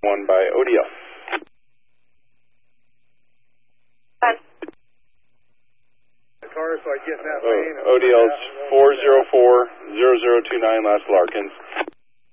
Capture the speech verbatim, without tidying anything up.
one by O D L. The car, so I get in that Oh, lane. O D L's four